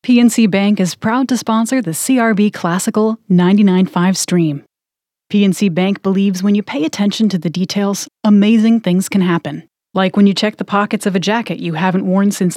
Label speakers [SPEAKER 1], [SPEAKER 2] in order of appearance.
[SPEAKER 1] PNC Bank is proud to sponsor the CRB Classical 99.5 stream. PNC Bank believes when you pay attention to the details, amazing things can happen. Like when you check the pockets of a jacket you haven't worn since